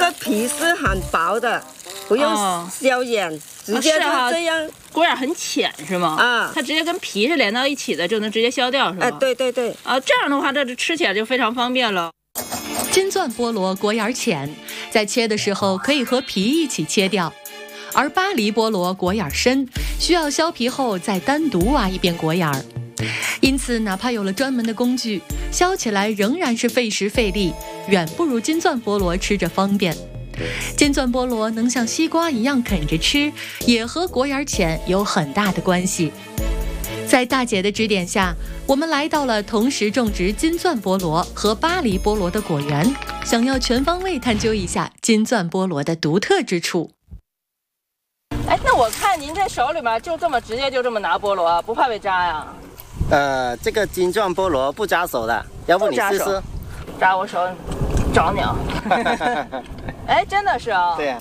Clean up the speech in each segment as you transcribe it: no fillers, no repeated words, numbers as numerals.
个皮是很薄的，不用削眼，直接就这样。 果眼很浅是吗？ 啊， 它直接跟皮是连到一起的，就能直接削掉是吗？ 对对对。 啊，这样的话，这吃起来就非常方便了。 金钻菠萝果眼浅，在切的时候可以和皮一起切掉，而巴黎菠萝果眼深，需要削皮后再单独挖一遍果眼儿。因此，哪怕有了专门的工具，削起来仍然是费时费力，远不如金钻菠萝吃着方便。金钻菠萝能像西瓜一样啃着吃，也和果眼浅有很大的关系。在大姐的指点下，我们来到了同时种植金钻菠萝和巴黎菠萝的果园，想要全方位探究一下金钻菠萝的独特之处。 哎，那我看您这手里面就这么直接就这么拿菠萝，不怕被扎呀？ 这个金钻菠萝不扎手的，要不你试试？ 扎我手，找你啊！哎，真的是啊。 对呀。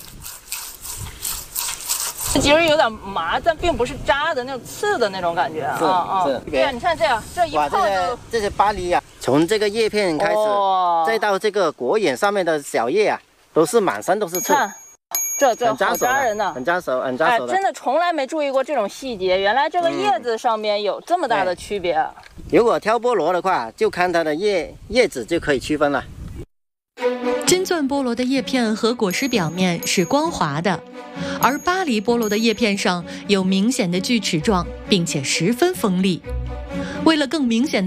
其实有点麻，但并不是扎的那种刺的那种感觉啊。 是。 对呀，你看这样，这一碰就这是巴黎呀，从这个叶片开始，再到这个果眼上面的小叶啊，都是满身都是刺。 这好扎人呢， 很扎手，很扎手的。 真的从来没注意过这种细节，原来这个叶子上面有这么大的区别。 如果挑菠萝的话，就看它的叶子就可以区分了。 金钻菠萝的叶片和果实表面是光滑的，而巴黎菠萝的叶片上有明显的锯齿状，并且十分锋利。为了更明显的